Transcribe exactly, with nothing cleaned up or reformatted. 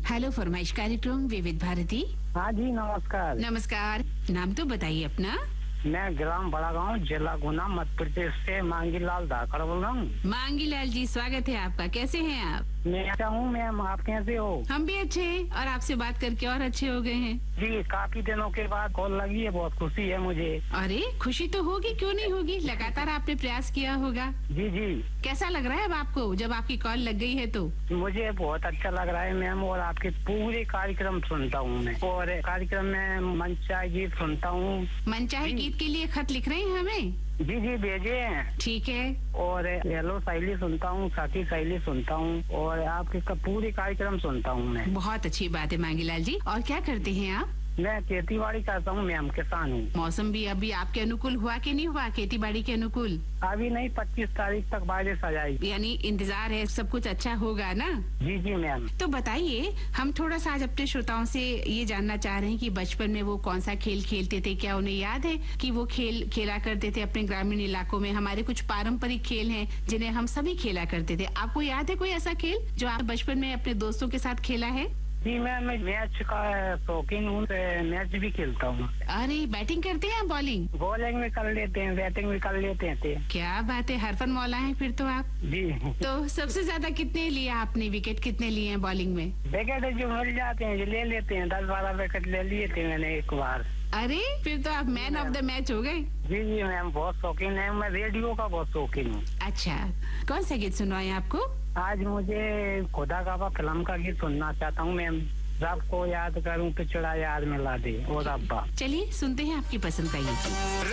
Hello फरमाइश कार्यक्रम विविध भारती। हाँ जी नमस्कार। नमस्कार, नाम तो बताइए अपना। मैं ग्राम बड़ा गाँव जिला गुना मध्य प्रदेश से मांगी लाल धाकड़ बोल रहा हूँ। मांगी लाल जी, स्वागत है आपका। कैसे हैं आप? मैं अच्छा हूँ मैम, आप कैसे हो? हम भी अच्छे हैं और आपसे बात करके और अच्छे हो गए हैं। जी काफी दिनों के बाद कॉल लगी है, बहुत खुशी है मुझे। अरे खुशी तो होगी, क्यों नहीं होगी, लगातार आपने प्रयास किया होगा। जी जी। कैसा लग रहा है अब आपको जब आपकी कॉल लग गई है तो? मुझे बहुत अच्छा लग रहा है मैम, और आपके पूरे कार्यक्रम सुनता हूँ मैं, और कार्यक्रम में मनचाहे गीत सुनता हूँ। मनचाहे गीत के लिए खत लिख रहे हैं हमें? जी जी भेजे हैं। ठीक है। और हेलो शैली सुनता हूँ, साथी शैली सुनता हूँ, और आपके पूरे कार्यक्रम सुनता हूँ मैं। बहुत अच्छी बात है मांगीलाल जी। और क्या करते हैं आप? मैं खेती बाड़ी करता हूँ मैम, किसान हूँ। मौसम भी अभी आपके अनुकूल हुआ कि नहीं हुआ, खेती बाड़ी के अनुकूल? अभी नहीं, पच्चीस तारीख तक बारिश आ जाएगी। यानी इंतजार है, सब कुछ अच्छा होगा ना? जी जी मैम। तो बताइए, हम थोड़ा सा आज अपने श्रोताओं से ये जानना चाह रहे हैं कि बचपन में वो कौन सा खेल खेलते थे, क्या उन्हें याद है कि वो खेल खेला करते थे अपने ग्रामीण इलाकों में? हमारे कुछ पारंपरिक खेल हैं जिन्हें हम सभी खेला करते थे। आपको याद है कोई ऐसा खेल जो आप बचपन में अपने दोस्तों के साथ खेला है? जी मैं मैं मैच का शौकीन हूँ, मैच भी खेलता हूँ। अरे बैटिंग करते हैं या बॉलिंग? बॉलिंग भी कर लेते हैं, बैटिंग भी कर लेते हैं। क्या बात है, हरफन मौला है फिर तो आप। जी। तो सबसे ज्यादा कितने लिया आपने, विकेट कितने लिए हैं बॉलिंग में? विकेट जो मिल जाते हैं ले लेते हैं, दस बारह विकेट ले लिए थे मैंने एक बार। अरे फिर तो आप मैन ऑफ द मैच हो गए। जी जी मैम, बहुत शौकीन है मैं, रेडियो का बहुत शौकीन हूँ। अच्छा, कौन सा गीत सुनवाएं आपको? आज मुझे खुदा काबा फिल्म का गीत सुनना चाहता हूँ मैम। रब को याद करूँ पिछड़ा याद मिला दे, और अब्बा। चलिए सुनते हैं आपकी पसंद का ये गीत।